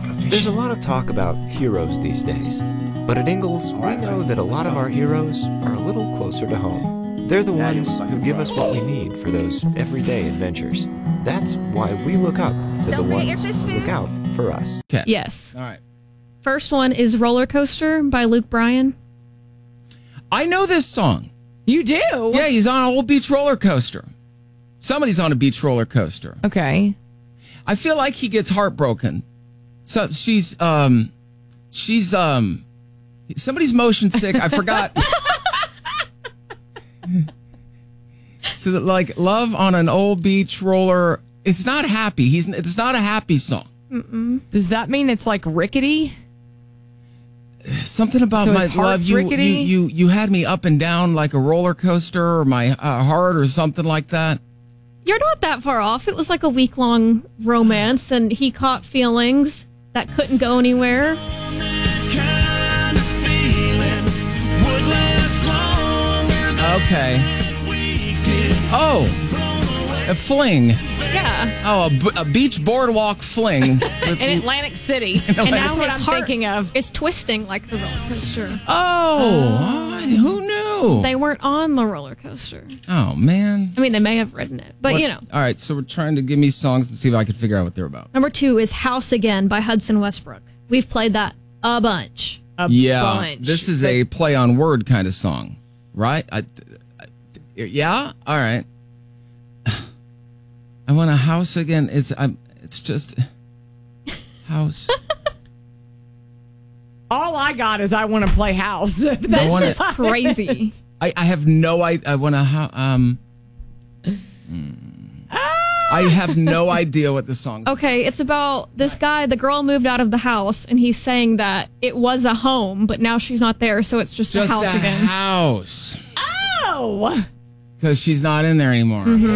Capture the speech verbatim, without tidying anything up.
There's a lot of talk about heroes these days, but at Ingalls, we know that a lot of our heroes are a little closer to home. They're the ones who give us what we need for those everyday adventures. That's why we look up to the ones who look out for us. Okay. Yes. All right. First one is Roller Coaster by Luke Bryan. I know this song. You do? Yeah, he's on an old beach roller coaster. Somebody's on a beach roller coaster. Okay. I feel like he gets heartbroken. So she's um she's um somebody's motion sick. I forgot. So that, like, love on an old beach roller. It's not happy. He's it's not a happy song. Mm-mm. Does that mean it's like rickety? Something about So my his love. heart's You, you rickety? you you had me up and down like a roller coaster, or my uh, heart, or something like that. You're not that far off. It was like a week long romance, and he caught feelings that couldn't go anywhere. Okay. Oh, a fling. Yeah. Oh, a, b- a beach boardwalk fling. In Atlantic City. And And now that's what his I'm heart thinking of. It's twisting like the roller coaster. Oh, who knew? They weren't on the roller coaster. Oh, man. I mean, they may have ridden it, but What- you know. All right, so we're trying to give me songs and see if I can figure out what they're about. Number two is House Again by Hudson Westbrook. We've played that a bunch. A yeah, bunch. this is a play on word kind of song, right? I, I- yeah, all right. I want a house again. It's I'm. It's just house. All I got is I want to play house. This wanna- is crazy. I, I have no idea. I want to how um. mm. I have no idea what the song is. Okay, it's about this guy. The girl moved out of the house, and he's saying that it was a home, but now she's not there, so it's just, Just a house a again. house. Oh! Because she's not in there anymore. Mm-hmm.